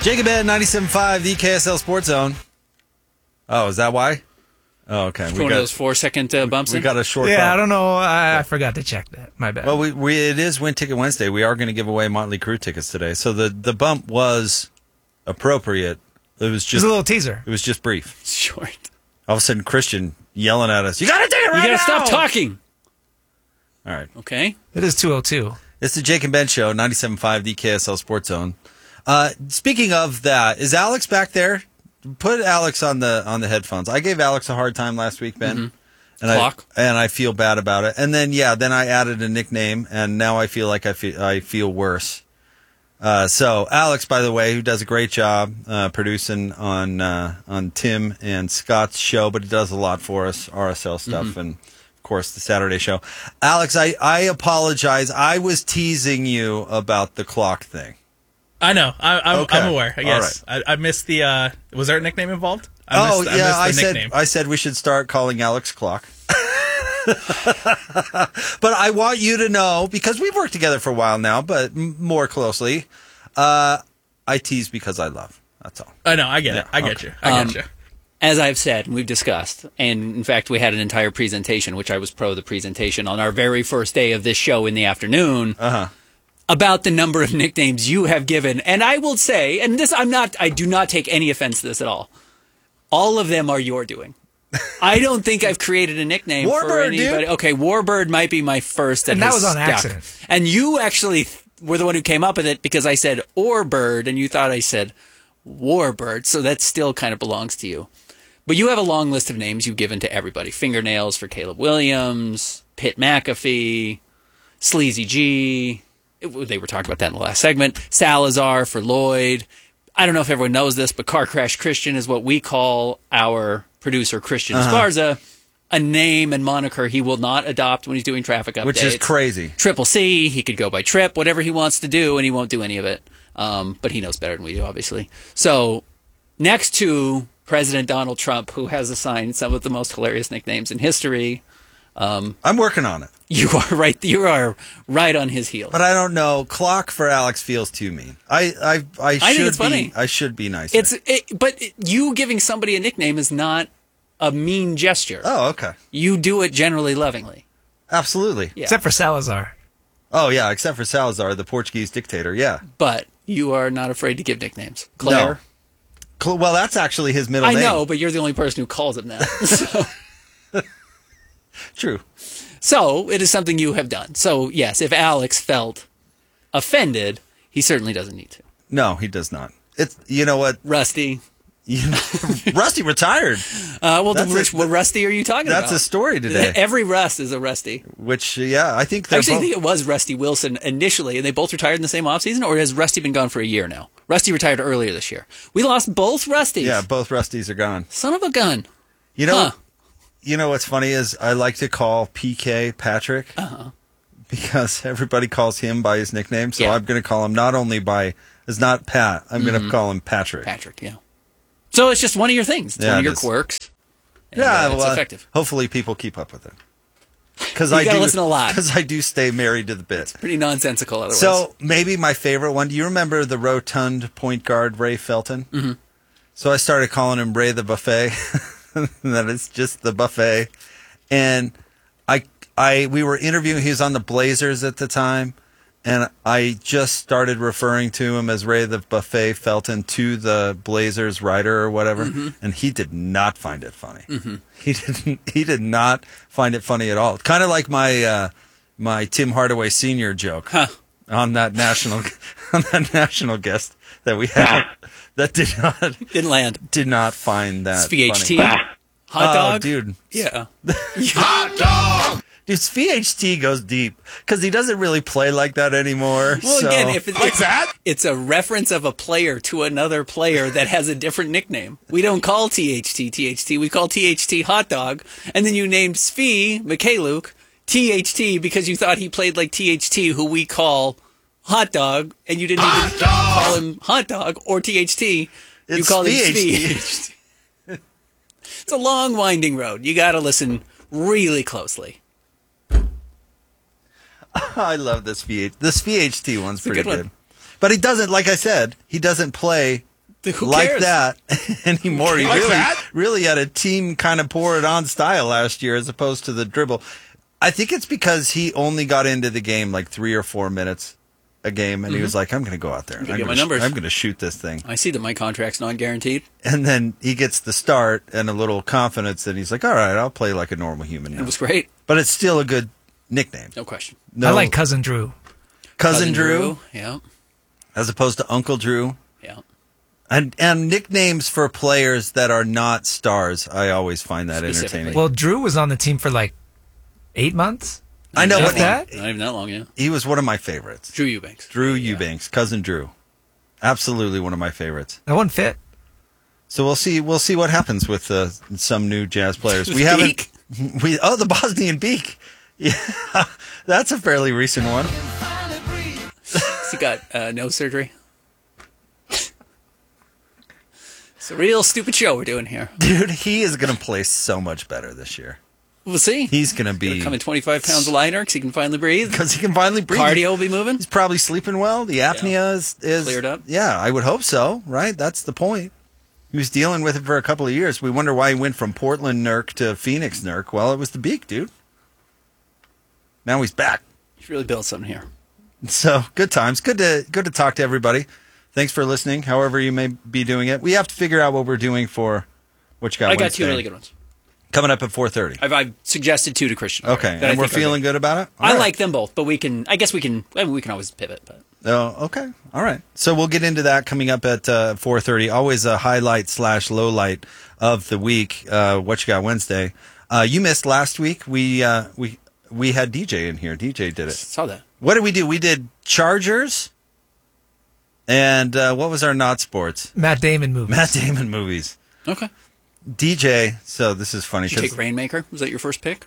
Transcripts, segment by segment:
Jacob Ed, 97.5, the KSL Sports Zone. Oh, is that why? Oh, okay. One of those 4-second bumps We in? got a short Yeah, bump. I don't know. I forgot to check that. My bad. Well, it is Win Ticket Wednesday. We are going to give away Motley Crue tickets today. So the bump was appropriate. It was Just just a little teaser. It was just brief. Short. All of a sudden, Christian yelling at us, "You got to take it right You now!" gotta stop talking. All right. Okay. It is 2:02. It's the Jake and Ben Show, 97.5, the KSL Sports Zone. Speaking of that, is Alex back there? Put Alex on the headphones. I gave Alex a hard time last week, Ben. And Clock. I feel bad about it. And then I added a nickname, and now I feel like I feel worse. So Alex, by the way, who does a great job producing on Tim and Scott's show, but he does a lot for us, RSL stuff, and of course the Saturday show. Alex, I apologize. I was teasing you about the clock thing. I know. I'm Okay. aware. I guess. All I missed the. Was there a nickname involved? I missed the said nickname. I said we should start calling Alex Clock. But I want you to know, because we've worked together for a while now, but more closely, I tease because I love. That's all. I know. I get it. Yeah, I get okay. you. I get you. As I've said, and we've discussed, and in fact, we had an entire presentation, which I was pro the presentation on our very first day of this show in the afternoon, about the number of nicknames you have given. And I will say, and this, I do not take any offense to this at all. All of them are your doing. I don't think I've created a nickname for Warbird, anybody. dude. Okay, Warbird might be my first, And that has was on stuck. accident. And you actually were the one who came up with it because I said Orbird, and you thought I said Warbird, so that still kind of belongs to you. But you have a long list of names you've given to everybody. Fingernails for Caleb Williams, Pitt McAfee, Sleazy G. They were talking about that in the last segment. Salazar for Lloyd. I don't know if everyone knows this, but Car Crash Christian is what we call our producer, Christian Esparza. A name and moniker he will not adopt when he's doing traffic updates. Which is crazy. Triple C, he could go by Trip, whatever he wants to do, and he won't do any of it. But he knows better than we do, obviously. So, next to President Donald Trump, who has assigned some of the most hilarious nicknames in history, I'm working on it. you are right. You are right on his heels. But I don't know. Clock for Alex feels too mean. I think should it's funny. I should be nicer. But you giving somebody a nickname is not a mean gesture. Oh, okay. You do it generally lovingly. Absolutely. Yeah. Except for Salazar. Oh, yeah, except for Salazar, the Portuguese dictator. Yeah. But you are not afraid to give nicknames. Claire. Well, that's actually his middle name. I know, but you're the only person who calls him that. True. So it is something you have done. So yes, if Alex felt offended, he certainly doesn't need to. No, he does not. It's, you know what? Rusty. Rusty retired. What Rusty are you talking about? That's a story today. Every Rust is a Rusty. Which, I think I they're think it was Rusty Wilson initially, and they both retired in the same offseason, or has Rusty been gone for a year now? Rusty retired earlier this year. We lost both Rusties. Yeah, both Rusties are gone. Son of a gun. You know, You know what's funny is I like to call PK Patrick because everybody calls him by his nickname. So I'm going to call him not only by, it's not Pat, I'm going to call him Patrick. Patrick, yeah. So it's just one of your things. It's one of your quirks. And, it's effective. Hopefully people keep up with it. Because You gotta listen a lot. Because I do stay married to the bit. Pretty nonsensical otherwise. So maybe my favorite one. Do you remember the rotund point guard Ray Felton? Mm-hmm. So I started calling him Ray the Buffet. That it's just the buffet. And we were interviewing. He was on the Blazers at the time, and I just started referring to him as Ray the Buffet Felton to the Blazers writer or whatever, and he did not find it funny. He did not find it funny at all. Kind of like my Tim Hardaway Sr. joke on that national guest that we had. That didn't land. Did not find that VHT. funny. Hot dog? Oh, dude. Yeah. Hot dog! Dude, VHT goes deep because he doesn't really play like that anymore. Well, so. again, if it's a reference of a player to another player that has a different nickname. We don't call THT. We call THT hot dog. And then you named Svi Mikhailuk THT because you thought he played like THT, who we call hot dog, and you didn't even call him hot dog or THT. You called him Svi. It's a long, winding road. You got to listen really closely. I love this VHT. This VHT one's pretty good one. good. But he doesn't, like I said, he doesn't play Who like cares? that anymore. He Like really, that? really had a team kind of pour it on style last year as opposed to the dribble. I think it's because he only got into the game like 3 or 4 minutes a game, and he was like, I'm going to go out there. And Gonna I'm get my numbers. I'm going to shoot this thing. I see that my contract's not guaranteed. And then he gets the start and a little confidence, and he's like, all right, I'll play like a normal human now. It was great. But it's still a good nickname. No question. No, I like Cousin Drew. Cousin Drew, Yeah. as opposed to Uncle Drew. Yeah. And nicknames for players that are not stars, I always find that Specifically. entertaining. Well, Drew was on the team for like 8 months. I know, Not but that? Not even that long, yeah. he was one of my favorites. Drew Eubanks. Drew Eubanks, Cousin Drew. Absolutely one of my favorites. That one fit. So we'll see what happens with some new Jazz players. We The haven't the Bosnian Beak. Yeah. That's a fairly recent one. He got nose surgery. It's a real stupid show we're doing here. Dude, he is going to play so much better this year. We'll see. He's going to be Coming 25 pounds lighter because he can finally breathe. because he can finally breathe. Cardio will be moving. He's probably sleeping well. The apnea is Cleared up. Yeah, I would hope so, right? That's the point. He was dealing with it for a couple of years. We wonder why he went from Portland Nurk to Phoenix Nurk. Well, it was the beak, dude. Now he's back. He's really built something here. So good times. Good to talk to everybody. Thanks for listening. However you may be doing it, we have to figure out what we're doing for what you got. I got Wednesday. two really good ones. Coming up at 4:30. I've suggested two to Christian. Okay, already that I and we're think are feeling good about it. All I right. like them both, but we can always pivot. But Oh, okay. All right. So we'll get into that coming up at 4:30. Always a highlight / low light of the week. What you got Wednesday? You missed last week. We had DJ in here. DJ did it. saw that. What did we do? We did Chargers. And what was our not sports? Matt Damon movie. Matt Damon movies. Okay. DJ. So this is funny. Did you 'cause, take Rainmaker? Was that your first pick?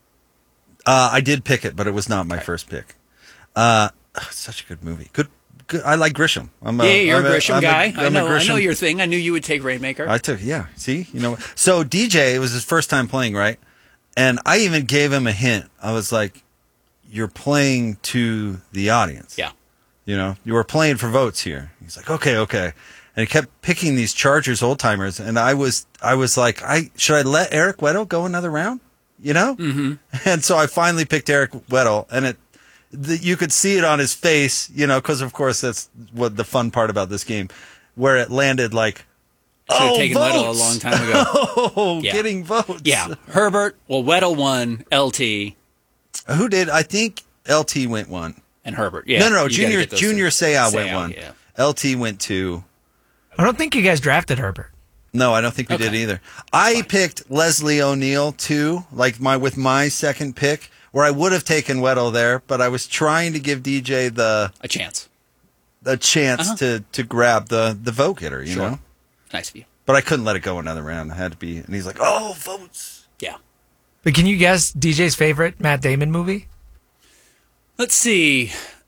I did pick it, but it was not my first pick. Such a good movie. Good. I like Grisham. You're a Grisham guy. I I'm a know Grisham. your thing. I knew you would take Rainmaker. I took, yeah. See, So DJ, it was his first time playing, right? And I even gave him a hint. I was like, "You're playing to the audience. Yeah. You were playing for votes here." He's like, "Okay." And he kept picking these Chargers old timers, and I was like, should I let Eric Weddle go another round? Mm-hmm. And so I finally picked Eric Weddle, and you could see it on his face, because of course that's what the fun part about this game, where it landed like. Should have taken votes! Weddle a long time ago. Oh, Yeah. getting votes. Yeah. Herbert. Well, Weddle won. LT Who did? I think LT went one. and Herbert. Yeah. No, you gotta Junior get those Junior two. Seau went Seau, one. Yeah. LT went two. I don't think you guys drafted Herbert. No, I don't think we did Okay. either. I picked Leslie O'Neal too, with my second pick, where I would have taken Weddle there, but I was trying to give DJ A chance. a chance to grab the vote getter, you Sure. know. Nice of you. But I couldn't let it go another round. I had to be, and he's like, "Oh, votes." Yeah. But can you guess DJ's favorite Matt Damon movie? Let's see.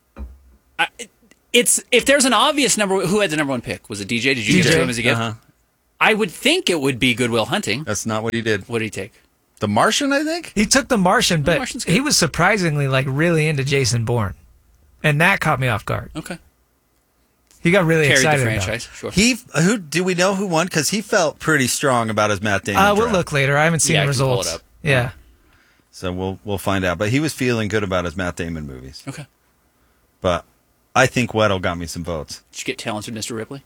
It's if there's an obvious number. Who had the number one pick? Was it DJ? Did you give it to him as a gift? Uh-huh. I would think it would be Good Will Hunting. That's not what he did. What did he take? The Martian, I think. He took The Martian, but Martian's good. he was surprisingly really into Jason Bourne, and that caught me off guard. Okay. He got really Carried the excited about it. franchise. Sure. Do we know who won? Because he felt pretty strong about his Matt Damon. We'll draft. look later. I haven't seen Yeah, the I can pull it results. up. Yeah. So we'll find out. But he was feeling good about his Matt Damon movies. Okay. But I think Weddle got me some votes. Did you get Talented Mr. Ripley?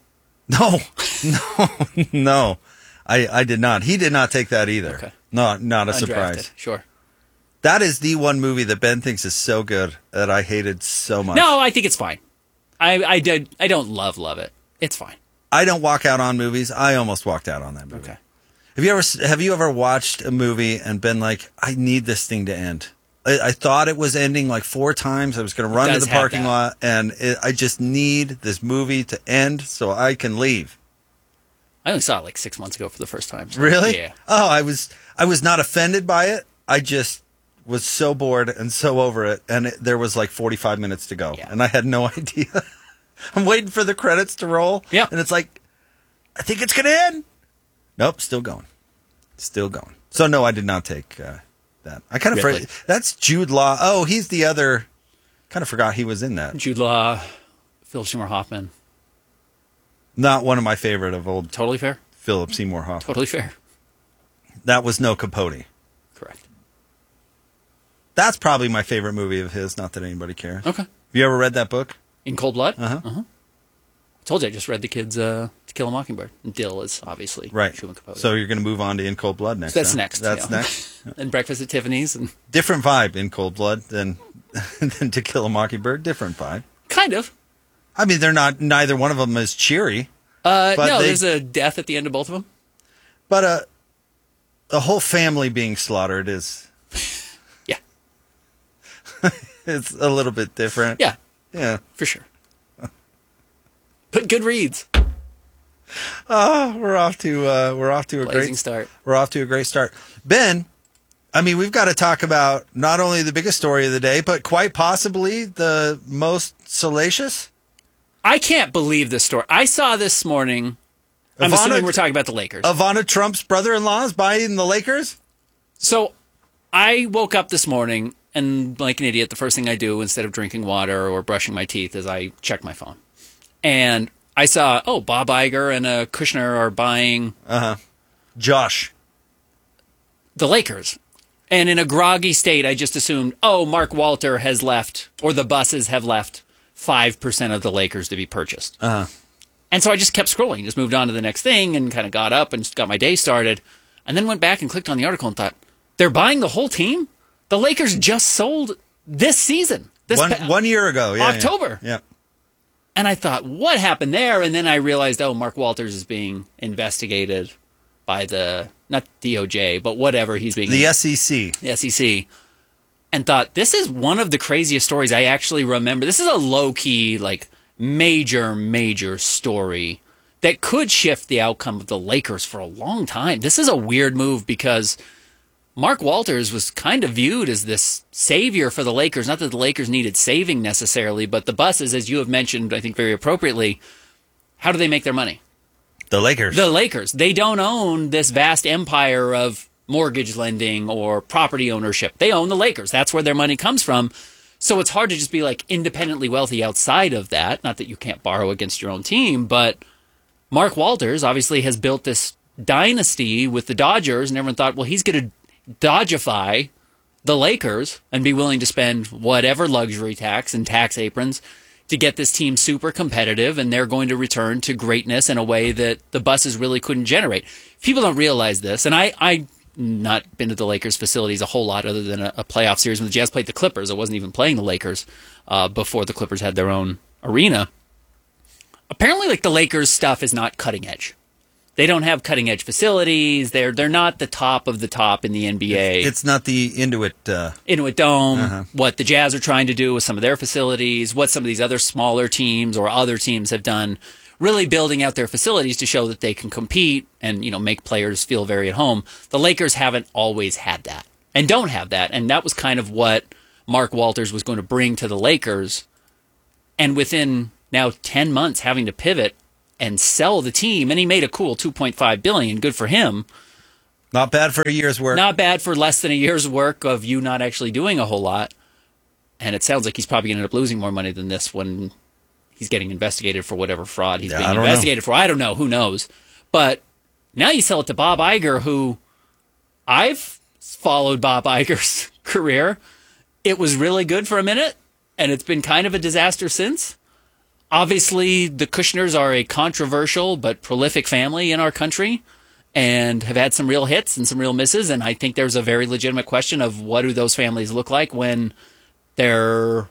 No. I did not. He did not take that either. Okay. No, not a Undrafted. surprise. Sure. That is the one movie that Ben thinks is so good that I hated so much. No, I think it's fine. I don't love it. It's fine. I don't walk out on movies. I almost walked out on that movie. Okay. Have you ever watched a movie and been like, I need this thing to end? I thought it was ending like 4 times. I was going to run to does the have parking that. lot, and I just need this movie to end so I can leave. I only saw it like 6 months ago for the first time. So, Really? Yeah. Oh, I was not offended by it. I just was so bored and so over it, and there was like 45 minutes to go, Yeah. and I had no idea. I'm waiting for the credits to roll, Yeah. and it's like, I think it's going to end. Nope, still going. So no, I did not take that. I kind of Ripley. that's Jude Law. Oh, he's the other. Kind of forgot he was in that. Jude Law, Philip Seymour Hoffman. Not one of my favorite of old Totally fair. Philip Seymour Hoffman. Totally fair. That was No Capote. Correct. That's probably my favorite movie of his, not that anybody cares. Okay. Have you ever read that book? In Cold Blood? Uh-huh. I told you I just read the kids To Kill a Mockingbird. Dill is obviously Right. Truman Capote. So you're going to move on to In Cold Blood next. That's huh? next. That's yeah. next. And Breakfast at Tiffany's. And Different vibe in Cold Blood than To Kill a Mockingbird. Different vibe. kind of. I mean, they're not. Neither one of them is cheery. But No, they- there's a death at the end of both of them. But a whole family being slaughtered is Yeah. it's a little bit different. Yeah, Yeah. for sure. But good reads. Oh, we're off to a Blazing start. We're off to a great start. Ben, I mean, we've got to talk about not only the biggest story of the day, but quite possibly the most salacious. I can't believe this story. I saw this morning. I'm assuming we're talking about the Lakers. Ivana Trump's brother-in-law is buying the Lakers? So I woke up this morning, and like an idiot, the first thing I do instead of drinking water or brushing my teeth is I check my phone. And I saw, Bob Iger and Kushner are buying Josh. the Lakers. And in a groggy state, I just assumed, Mark Walter has left, or the buses have left 5% of the Lakers to be purchased. And so I just kept scrolling, just moved on to the next thing and kind of got up and got my day started. And then went back and clicked on the article and thought, they're buying the whole team? The Lakers just sold this season. One year ago. Yeah, October. Yeah. And I thought, what happened there? And then I realized, Mark Walters is being investigated by not DOJ, but whatever he's being. The SEC. The SEC. And thought, this is one of the craziest stories I actually remember. This is a low-key, major story that could shift the outcome of the Lakers for a long time. This is a weird move because Mark Walters was kind of viewed as this savior for the Lakers. Not that the Lakers needed saving necessarily, but the buses, as you have mentioned, I think very appropriately, how do they make their money? The Lakers. The Lakers. They don't own this vast empire of mortgage lending or property ownership. They own the Lakers. That's where their money comes from. So it's hard to just be independently wealthy outside of that. Not that you can't borrow against your own team, but Mark Walters obviously has built this dynasty with the Dodgers, and everyone thought, well, he's going to Dodgify the Lakers and be willing to spend whatever luxury tax and tax aprons to get this team super competitive, and they're going to return to greatness in a way that the buses really couldn't generate. People don't realize this, and I not been to the Lakers facilities a whole lot other than a playoff series when the Jazz played the Clippers. I wasn't even playing the Lakers before the Clippers had their own arena. Apparently, the Lakers stuff is not cutting edge. They don't have cutting edge facilities. They're not the top of the top in the NBA. It's not the Inuit. Inuit Dome, what the Jazz are trying to do with some of their facilities, what some of these other smaller teams or other teams have done, really building out their facilities to show that they can compete and, make players feel very at home. The Lakers haven't always had that and don't have that. And that was kind of what Mark Walters was going to bring to the Lakers. And within now 10 months having to pivot and sell the team, and he made a cool $2.5 billion. Good for him. Not bad for a year's work. Not bad for less than a year's work of you not actually doing a whole lot. And it sounds like he's probably going to end up losing more money than this when he's getting investigated for whatever fraud he's being investigated for. I don't know. Who knows? But now you sell it to Bob Iger, who I've followed Bob Iger's career. It was really good for a minute, and it's been kind of a disaster since. Obviously, the Kushners are a controversial but prolific family in our country and have had some real hits and some real misses. And I think there's a very legitimate question of what do those families look like when they're...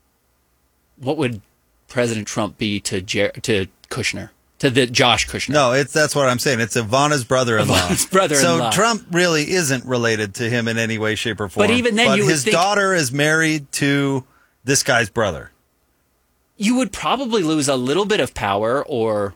What would President Trump be to Kushner? To the Josh Kushner? No, that's what I'm saying. It's Ivana's brother-in-law. Ivana's brother-in-law. So Trump really isn't related to him in any way, shape, or form. But even then, his daughter is married to this guy's brother. You would probably lose a little bit of power or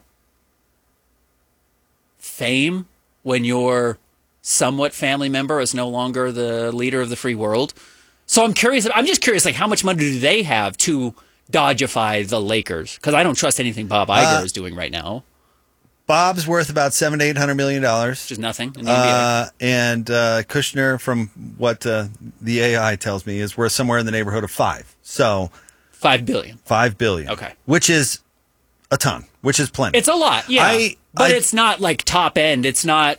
fame when your somewhat family member is no longer the leader of the free world. So I'm just curious, how much money do they have to Dodgify the Lakers? Because I don't trust anything Bob Iger is doing right now. Bob's worth about $700 to $800 million. Which is nothing in the NBA. And Kushner, from what the AI tells me, is worth somewhere in the neighborhood of $5. So... $5 billion. $5 billion. Okay. Which is a ton. which is plenty. It's a lot, yeah. But I- it's not like top end. It's not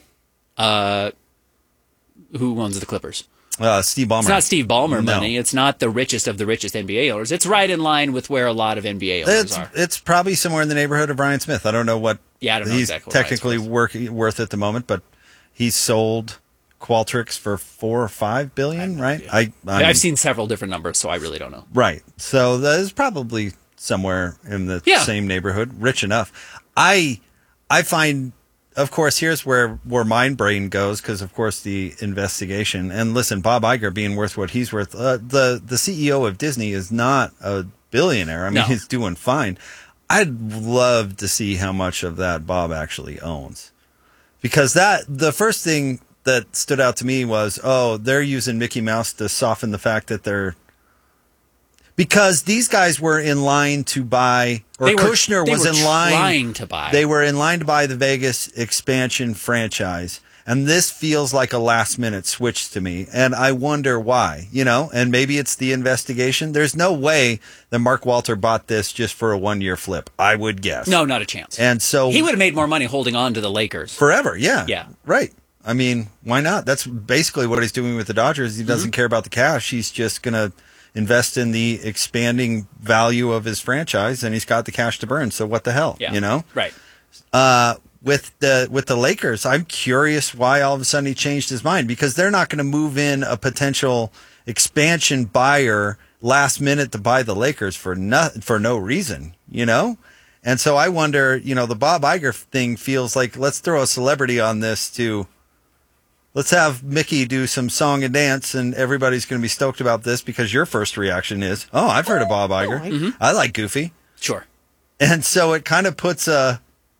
who owns the Clippers. Steve Ballmer. It's not Steve Ballmer No. money. It's not the richest of the richest NBA owners. It's right in line with where a lot of NBA owners are. It's probably somewhere in the neighborhood of Ryan Smith. I don't know what Yeah, I don't know he's exactly what Ryan technically Smith's worth at the moment, but he's sold Qualtrics for $4 or $5 billion, right? I've seen several different numbers, so I really don't know. Right. So that is probably somewhere in the Yeah. same neighborhood, rich enough. I find, of course, here's where my brain goes, because, of course, the investigation. And listen, Bob Iger being worth what he's worth, the CEO of Disney is not a billionaire. I mean, No. he's doing fine. I'd love to see how much of that Bob actually owns. Because the first thing that stood out to me was, they're using Mickey Mouse to soften the fact that they're... Because these guys were in line to buy, or Kushner was in line. Trying to buy. They were in line to buy the Vegas expansion franchise. And this feels like a last minute switch to me. And I wonder why, and maybe it's the investigation. There's no way that Mark Walter bought this just for a 1-year flip, I would guess. No, not a chance. And so he would have made more money holding on to the Lakers. forever. Yeah. Yeah. Right. I mean, why not? That's basically what he's doing with the Dodgers. He doesn't care about the cash. He's just going to invest in the expanding value of his franchise, and he's got the cash to burn. So what the hell, Yeah. Right. With the Lakers, I'm curious why all of a sudden he changed his mind, because they're not going to move in a potential expansion buyer last minute to buy the Lakers for no reason, And so I wonder, the Bob Iger thing feels like, let's throw a celebrity on this let's have Mickey do some song and dance, and everybody's going to be stoked about this, because your first reaction is, I've heard of Bob Iger. I like Goofy. Sure. And so it kind of puts a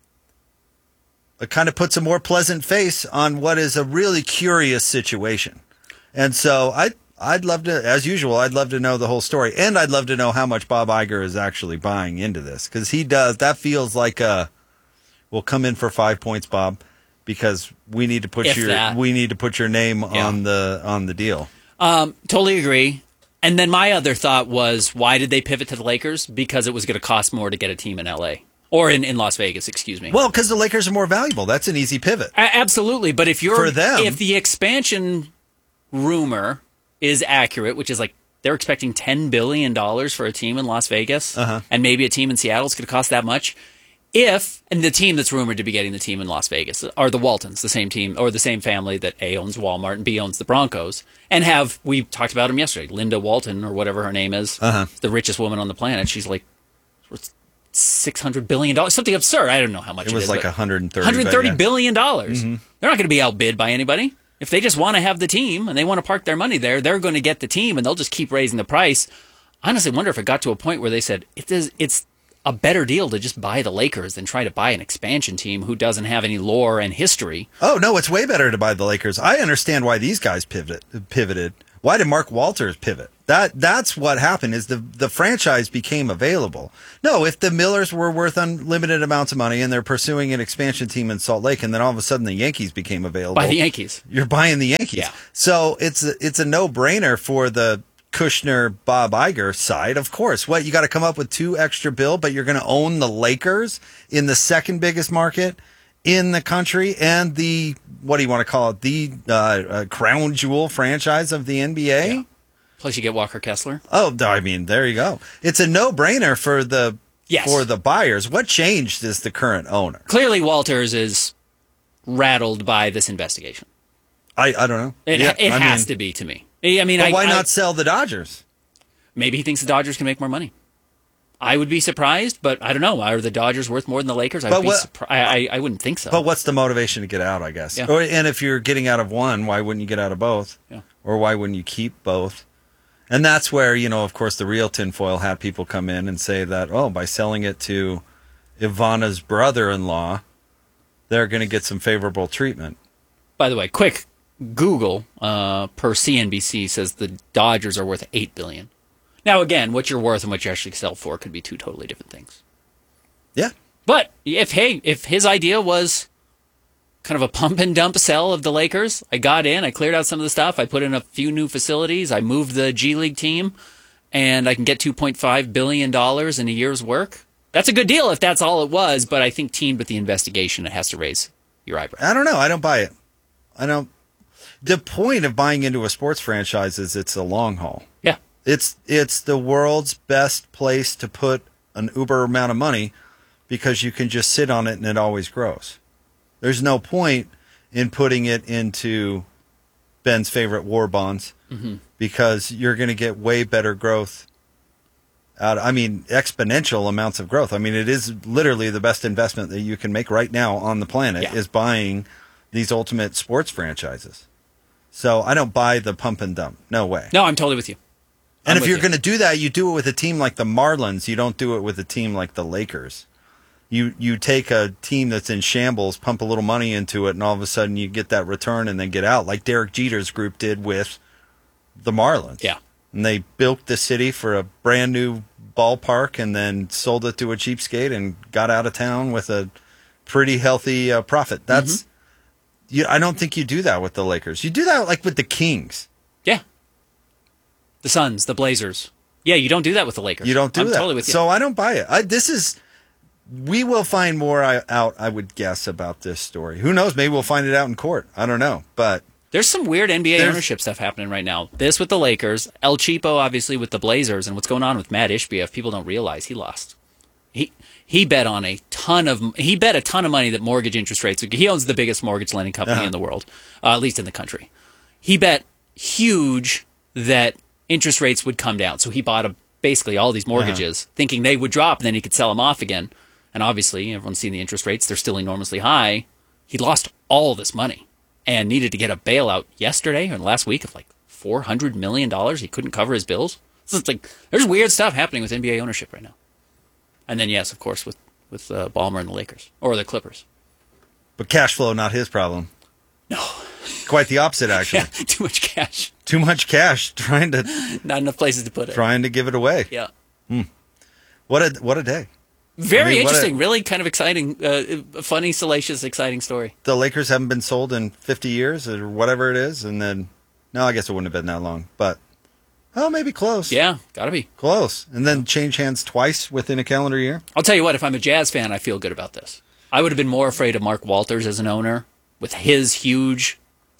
more pleasant face on what is a really curious situation. And so I'd love to, as usual, I'd love to know the whole story. And I'd love to know how much Bob Iger is actually buying into this. Because that feels like we'll come in for 5 points, Bob, because we need to put your name on the deal. Totally agree. And then my other thought was, why did they pivot to the Lakers? Because it was going to cost more to get a team in LA. Or in Las Vegas, excuse me. Well, because the Lakers are more valuable. That's an easy pivot. Absolutely. But if For them. if the expansion rumor is accurate, which is like they're expecting $10 billion for a team in Las Vegas, and maybe a team in Seattle is going to cost that much. And the team that's rumored to be getting the team in Las Vegas are the Waltons, the same team or the same family that A owns Walmart and B owns the Broncos, and we talked about them yesterday. Linda Walton, or whatever her name is, the richest woman on the planet. She's like $600 billion, something absurd. I don't know how much It was like $130 billion. They're not going to be outbid by anybody. If they just want to have the team and they want to park their money there, they're going to get the team, and they'll just keep raising the price. I honestly wonder if it got to a point where they said it's a better deal to just buy the Lakers than try to buy an expansion team who doesn't have any lore and history. Oh, no, it's way better to buy the Lakers. I understand why these guys pivoted. Why did Mark Walters pivot? That's what happened, is the franchise became available. No, if the Millers were worth unlimited amounts of money and they're pursuing an expansion team in Salt Lake, and then all of a sudden the Yankees became available. Buy the Yankees. You're buying the Yankees. Yeah. So it's a no-brainer for the Kushner, Bob Iger side, of course. What, you got to come up with $2 extra bill, but you're going to own the Lakers in the second biggest market in the country, and the, what do you want to call it, the crown jewel franchise of the NBA? Yeah. Plus you get Walker Kessler. Oh, I mean, there you go. It's a no-brainer for the buyers. What changed is the current owner. Clearly Walters is rattled by this investigation. I don't know. It has to be, to me. I mean, but why not sell the Dodgers? Maybe he thinks the Dodgers can make more money. I would be surprised, but I don't know. Are the Dodgers worth more than the Lakers? I wouldn't think so. But what's the motivation to get out, I guess? Yeah. And if you're getting out of one, why wouldn't you get out of both? Yeah. Or why wouldn't you keep both? And that's where, of course, the real tinfoil hat people come in and say that, by selling it to Ivana's brother-in-law, they're going to get some favorable treatment. By the way, quick Google per CNBC says the Dodgers are worth $8 billion. Now, again, what you're worth and what you actually sell for could be two totally different things. Yeah. But if his idea was kind of a pump and dump sell of the Lakers, I got in, I cleared out some of the stuff, I put in a few new facilities, I moved the G League team, and I can get $2.5 billion in a year's work, That's a good deal if that's all it was, but I think teamed with the investigation, it has to raise your eyebrow. I don't know. I don't buy it. I don't. The point of buying into a sports franchise is it's a long haul. Yeah. It's the world's best place to put an uber amount of money because you can just sit on it and it always grows. There's no point in putting it into Ben's favorite war bonds because you're going to get way better growth exponential amounts of growth. I mean, it is literally the best investment that you can make right now on the planet is buying these ultimate sports franchises. So I don't buy the pump and dump. No way. No, I'm totally with you. And if you're going to do that, you do it with a team like the Marlins. You don't do it with a team like the Lakers. You take a team that's in shambles, pump a little money into it, and all of a sudden you get that return and then get out, like Derek Jeter's group did with the Marlins. Yeah. And they built the city for a brand new ballpark and then sold it to a cheapskate and got out of town with a pretty healthy profit. That's I don't think you do that with the Lakers. You do that like with the Kings. Yeah. The Suns, the Blazers. Yeah, you don't do that with the Lakers. You don't do I'm that. Totally with you. So I don't buy it. We will find more out, I would guess, about this story. Who knows? Maybe we'll find it out in court. I don't know. But there's some weird NBA ownership stuff happening right now. This with the Lakers, El Cheapo obviously with the Blazers, and what's going on with Matt Ishbia. If people don't realize, he lost. He bet on a ton of money that mortgage interest rates. He owns the biggest mortgage lending company in the world, at least in the country. He bet huge that interest rates would come down, so he bought basically all these mortgages, thinking they would drop, and then he could sell them off again. And obviously, everyone's seen the interest rates; they're still enormously high. He lost all this money and needed to get a bailout yesterday or last week of like $400 million. He couldn't cover his bills. So it's like there's weird stuff happening with NBA ownership right now. And then, yes, of course, with Ballmer and the Lakers or the Clippers. But cash flow, not his problem. No. Quite the opposite, actually. Yeah, too much cash. Too much cash, Not enough places to put it. Trying to give it away. Yeah. What a day. Very interesting. Really kind of exciting. Funny, salacious, exciting story. The Lakers haven't been sold in 50 years or whatever it is. And then, no, I guess it wouldn't have been that long. But, maybe close. Yeah, gotta be. Close. And then change hands twice within a calendar year. I'll tell you what, if I'm a Jazz fan, I feel good about this. I would have been more afraid of Mark Walters as an owner with his huge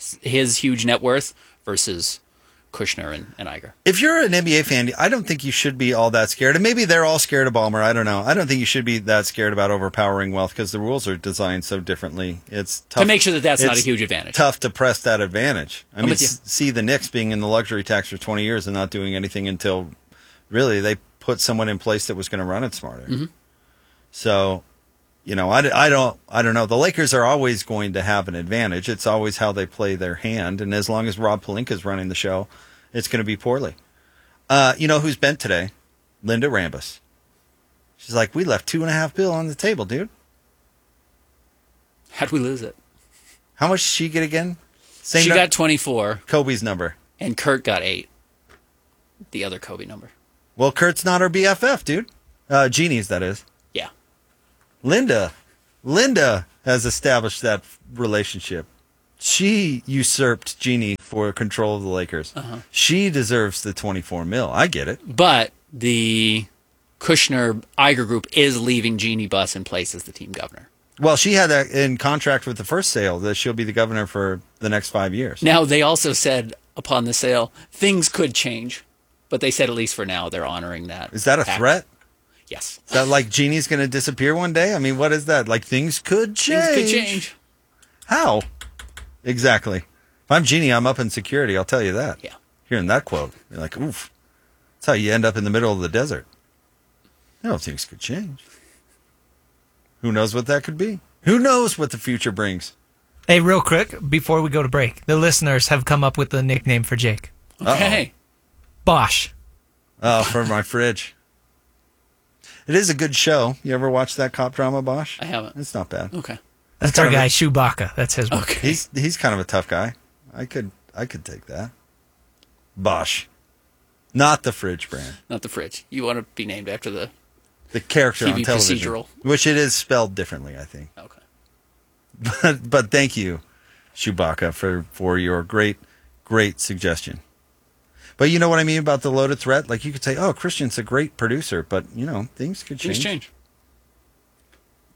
net worth versus Kushner and Iger. If you're an NBA fan, I don't think you should be all that scared. And maybe they're all scared of Ballmer. I don't know. I don't think you should be that scared about overpowering wealth because the rules are designed so differently. It's tough to make sure that that's not a huge advantage. Tough to press that advantage. I mean, with you. see the Knicks being in the luxury tax for 20 years and not doing anything until really they put someone in place that was going to run it smarter. Mm-hmm. So, I don't know. The Lakers are always going to have an advantage. It's always how they play their hand. And as long as Rob Pelinka's running the show, it's going to be poorly. You know who's bent today? Linda Rambus. She's like, we left $2.5 billion on the table, dude. How'd we lose it? How much did she get again? She got 24. Kobe's number. And Kurt got 8. The other Kobe number. Well, Kurt's not her BFF, dude. Jeannie's, that is. Yeah. Linda has established that relationship. She usurped Jeannie for control of the Lakers. Uh-huh. She deserves the $24 million. I get it. But the Kushner-Iger group is leaving Jeannie Buss in place as the team governor. Well, she had that in contract with the first sale that she'll be the governor for the next 5 years. Now, they also said upon the sale, things could change. But they said at least for now they're honoring that. Is that a threat? Yes. Is that like Jeannie's going to disappear one day? I mean, what is that? Like things could change. Things could change. How? Exactly. If I'm Jeannie, I'm up in security. I'll tell you that. Yeah. Hearing that quote, you're like, oof. That's how you end up in the middle of the desert. No, things could change. Who knows what that could be? Who knows what the future brings? Hey, real quick, before we go to break, the listeners have come up with a nickname for Jake. Okay. Bosch. Oh, for my fridge. It is a good show. You ever watch that cop drama, Bosch? I haven't. It's not bad. Okay. That's our guy, Chewbacca. That's his one. Okay. He's kind of a tough guy. I could take that. Bosch. Not the fridge brand. Not the fridge. You want to be named after the character TV on television. procedural. Which it is spelled differently, I think. Okay. But thank you, Chewbacca, for your great suggestion. But you know what I mean about the loaded threat? Like you could say, oh, Christian's a great producer, but, things could change. Things change.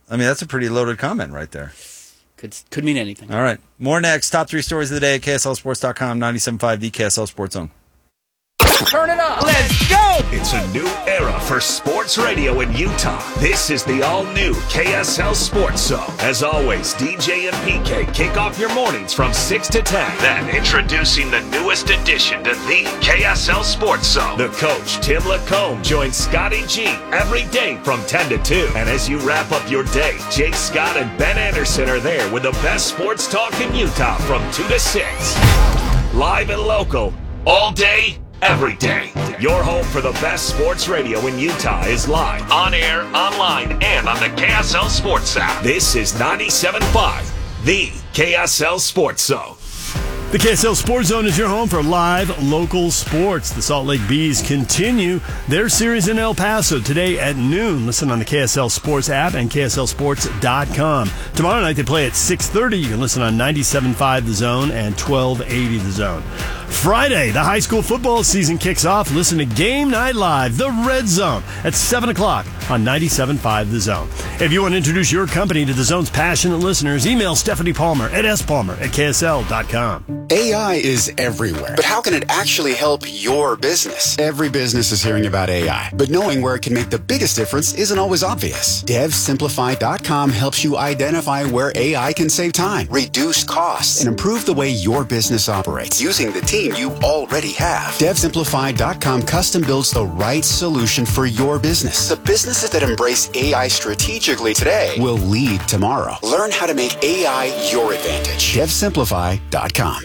I mean, that's a pretty loaded comment right there. Could mean anything. All right. More next. Top 3 stories of the day at KSLSports.com, 97.5, the KSL Sports Zone. Turn it up. Let's go. It's a new era for sports radio in Utah. This is the all-new KSL Sports Zone. As always, DJ and PK kick off your mornings from 6 to 10. Then, introducing the newest addition to the KSL Sports Zone. The coach, Tim Lacombe, joins Scotty G every day from 10 to 2. And as you wrap up your day, Jake Scott and Ben Anderson are there with the best sports talk in Utah from 2 to 6. Live and local, all day, every day. Your home for the best sports radio in Utah is live, on air, online, and on the KSL Sports app. This is 97.5, the KSL Sports Zone. The KSL Sports Zone is your home for live local sports. The Salt Lake Bees continue their series in El Paso today at noon. Listen on the KSL Sports app and KSLSports.com. Tomorrow night they play at 6:30. You can listen on 97.5 The Zone and 1280 The Zone. Friday, the high school football season kicks off. Listen to Game Night Live, The Red Zone, at 7 o'clock on 97.5 The Zone. If you want to introduce your company to The Zone's passionate listeners, email Stephanie Palmer at spalmer@ksl.com. AI is everywhere, but how can it actually help your business? Every business is hearing about AI, but knowing where it can make the biggest difference isn't always obvious. DevSimplify.com helps you identify where AI can save time, reduce costs, and improve the way your business operates using the team you already have. DevSimplify.com custom builds the right solution for your business. The businesses that embrace AI strategically today will lead tomorrow. Learn how to make AI your advantage. DevSimplify.com.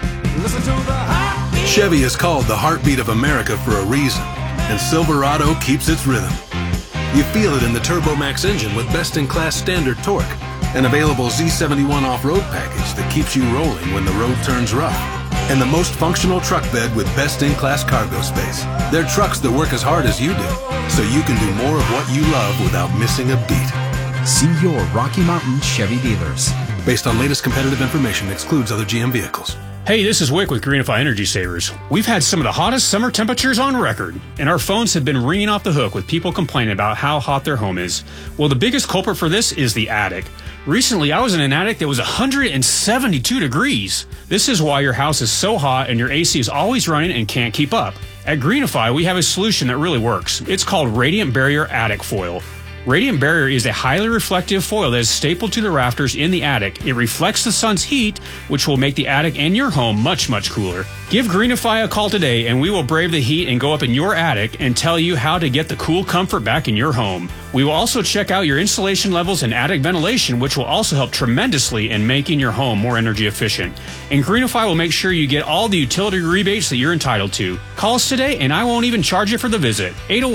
Chevy is called the heartbeat of America for a reason, and Silverado keeps its rhythm. You feel it in the TurboMax engine with best-in-class standard torque, an available Z71 off-road package that keeps you rolling when the road turns rough, and the most functional truck bed with best-in-class cargo space. They're trucks that work as hard as you do, so you can do more of what you love without missing a beat. See your Rocky Mountain Chevy dealers. Based on latest competitive information, excludes other GM vehicles. Hey, this is Wick with Greenify Energy Savers. We've had some of the hottest summer temperatures on record, and our phones have been ringing off the hook with people complaining about how hot their home is. Well, the biggest culprit for this is the attic. Recently, I was in an attic that was 172 degrees. This is why your house is so hot and your AC is always running and can't keep up. At Greenify, we have a solution that really works. It's called Radiant Barrier Attic Foil. Radiant Barrier is a highly reflective foil that is stapled to the rafters in the attic. It reflects the sun's heat, which will make the attic and your home much, much cooler. Give Greenify a call today and we will brave the heat and go up in your attic and tell you how to get the cool comfort back in your home. We will also check out your insulation levels and attic ventilation, which will also help tremendously in making your home more energy efficient. And Greenify will make sure you get all the utility rebates that you're entitled to. Call us today and I won't even charge you for the visit.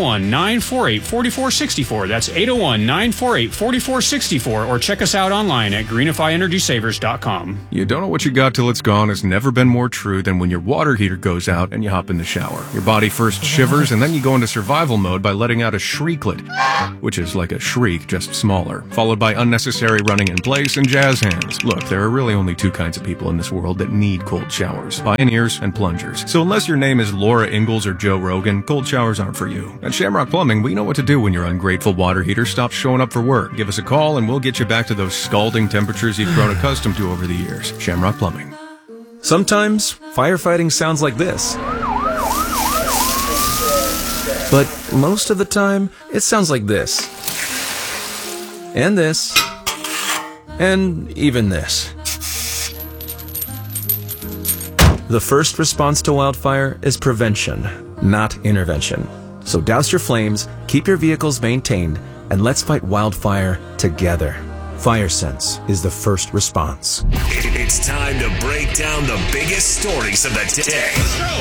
801-948-4464. That's 801-948-4464, or check us out online at greenifyenergysavers.com. You don't know what you got till it's gone has never been more true than when your water heater goes out and you hop in the shower. Your body first shivers and then you go into survival mode by letting out a shrieklet, which is like a shriek, just smaller, followed by unnecessary running in place and jazz hands. Look, there are really only two kinds of people in this world that need cold showers: pioneers and plungers. So unless your name is Laura Ingalls or Joe Rogan, cold showers aren't for you. At Shamrock Plumbing, we know what to do when your ungrateful water heater stops showing up for work. Give us a call and we'll get you back to those scalding temperatures you've grown accustomed to over the years. Shamrock Plumbing. Sometimes firefighting sounds like this. But most of the time, it sounds like this. And this. And even this. The first response to wildfire is prevention, not intervention. So douse your flames, keep your vehicles maintained, and let's fight wildfire together. FireSense is the first response. It's time to break down the biggest stories of the day.